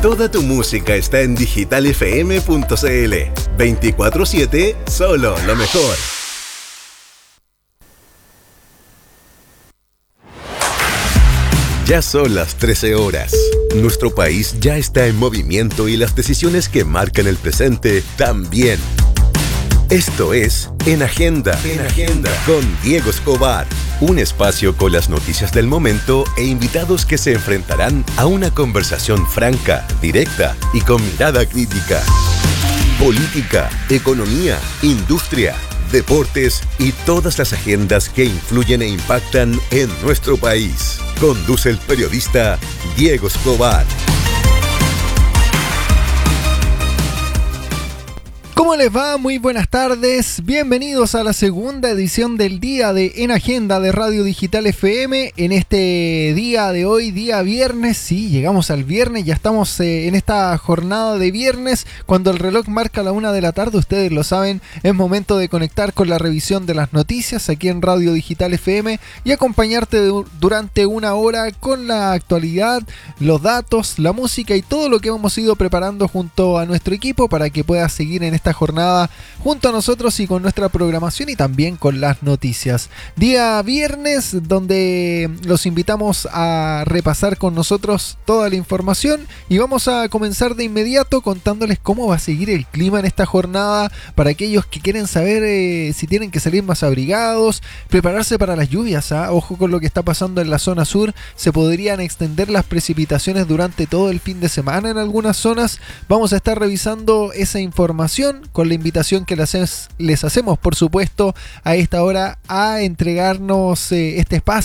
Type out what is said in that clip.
Toda tu música está en digitalfm.cl. 24/7, solo lo mejor. Ya son las 13 horas. Nuestro país ya está en movimiento y las decisiones que marcan el presente también. Esto es En Agenda, con Diego Escobar. Un espacio con las noticias del momento e invitados que se enfrentarán a una conversación franca, directa y con mirada crítica. Política, economía, industria, deportes y todas las agendas que influyen e impactan en nuestro país. Conduce el periodista Diego Escobar. ¿Cómo les va? Muy buenas tardes. Bienvenidos a la segunda edición del día de En Agenda de Radio Digital FM. En este día de hoy, día viernes, sí, llegamos al viernes, ya estamos en esta jornada de viernes. Cuando el reloj marca la 1 de la tarde, ustedes lo saben, es momento de conectar con la revisión de las noticias aquí en Radio Digital FM y acompañarte durante una hora con la actualidad, los datos, la música y todo lo que hemos ido preparando junto a nuestro equipo para que puedas seguir en esta jornada junto a nosotros y con nuestra programación y también con las noticias. Día viernes donde los invitamos a repasar con nosotros toda la información y vamos a comenzar de inmediato contándoles cómo va a seguir el clima en esta jornada para aquellos que quieren saber si tienen que salir más abrigados, prepararse para las lluvias. Ojo con lo que está pasando en la zona sur, se podrían extender las precipitaciones durante todo el fin de semana en algunas zonas. Vamos a estar revisando esa información con la invitación que les hacemos, por supuesto, a esta hora a entregarnos este espacio